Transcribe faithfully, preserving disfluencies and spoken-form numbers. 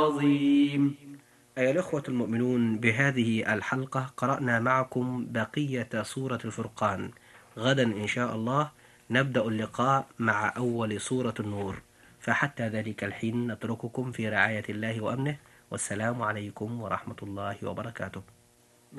عظيم. أيها الأخوة المؤمنون، بهذه الحلقة قرأنا معكم بقية سورة الفرقان. غدا إن شاء الله نبدأ اللقاء مع أول سورة النور، فحتى ذلك الحين نترككم في رعاية الله وأمنه، والسلام عليكم ورحمة الله وبركاته.